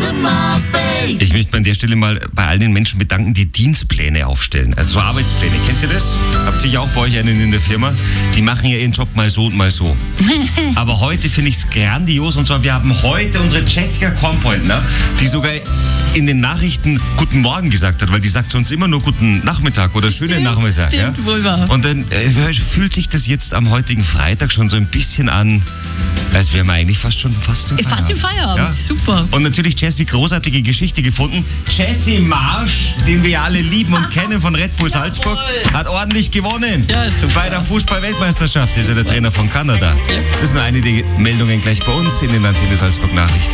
Ich möchte an der Stelle mal bei all den Menschen bedanken, die Dienstpläne aufstellen. Also so Arbeitspläne. Kennt ihr das? Habt ihr auch bei euch einen in der Firma? Die machen ja ihren Job mal so und mal so. Aber heute finde ich es grandios. Und zwar, wir haben heute unsere Jessica Kornpointner, die sogar in den Nachrichten Guten Morgen gesagt hat, weil die sagt sonst immer nur Guten Nachmittag oder schönen Nachmittag. Stimmt, wohl wahr. Und dann fühlt sich das jetzt am heutigen Freitag schon so ein bisschen an, als wären wir eigentlich fast im Feierabend. Fast im Feierabend, Ja. super. Und natürlich Jessie, großartige Geschichte gefunden. Jesse Marsch, den wir ja alle lieben und kennen von Red Bull Salzburg, hat ordentlich gewonnen. Ja, super. Bei der Fußball-Weltmeisterschaft ist er der Trainer von Kanada. Das ist nur eine der Meldungen gleich bei uns in den Antenne Salzburg Nachrichten.